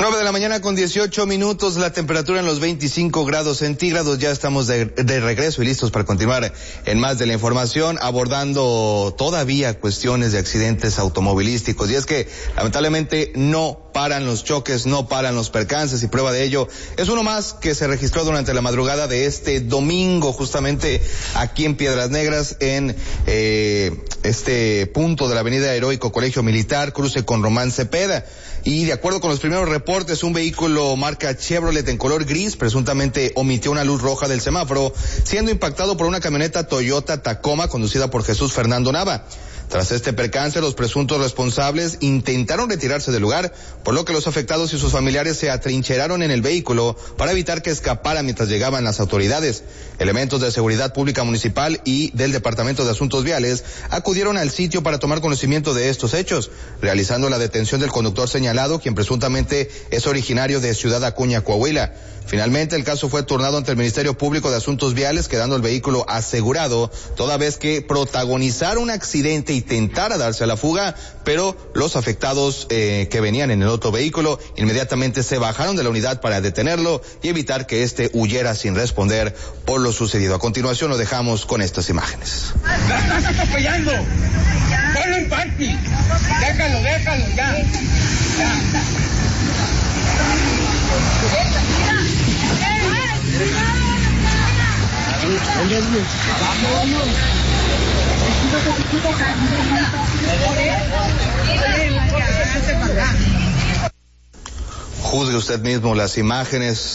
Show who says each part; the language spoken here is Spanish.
Speaker 1: 9 de la mañana con 18 minutos, la temperatura en los 25 grados centígrados. Ya estamos de regreso y listos para continuar en más de la información, abordando todavía cuestiones de accidentes automovilísticos. Y es que lamentablemente no paran los choques, no paran los percances, y prueba de ello es uno más que se registró durante la madrugada de este domingo, justamente aquí en Piedras Negras, en este punto de la avenida Heroico Colegio Militar, cruce con Román Cepeda. Y de acuerdo con los primeros reportes, un vehículo marca Chevrolet en color gris presuntamente omitió una luz roja del semáforo, siendo impactado por una camioneta Toyota Tacoma conducida por Jesús Fernando Nava. Tras este percance, los presuntos responsables intentaron retirarse del lugar, por lo que los afectados y sus familiares se atrincheraron en el vehículo para evitar que escapara mientras llegaban las autoridades. Elementos de seguridad pública municipal y del Departamento de Asuntos Viales acudieron al sitio para tomar conocimiento de estos hechos, realizando la detención del conductor señalado, quien presuntamente es originario de Ciudad Acuña, Coahuila. Finalmente, el caso fue turnado ante el Ministerio Público de Asuntos Viales, quedando el vehículo asegurado, toda vez que protagonizara un accidente e intentara darse a la fuga, pero los afectados que venían en el otro vehículo inmediatamente se bajaron de la unidad para detenerlo y evitar que éste huyera sin responder por lo sucedido. A continuación lo dejamos con estas imágenes.
Speaker 2: ¡La estás atropellando! ¡Ponlo en parking! ¡Déjalo, ya!
Speaker 1: Juzgue usted mismo las imágenes.